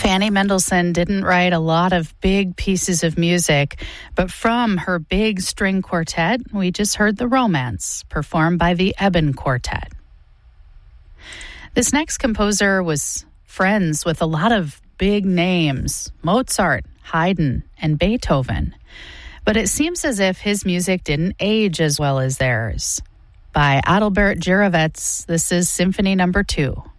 Fanny Mendelssohn didn't write a lot of big pieces of music, but from her big string quartet, we just heard The Romance, performed by the Eben Quartet. This next composer was friends with a lot of big names, Mozart, Haydn, and Beethoven. But it seems as if his music didn't age as well as theirs. By Adalbert Jirovec, this is Symphony No. 2.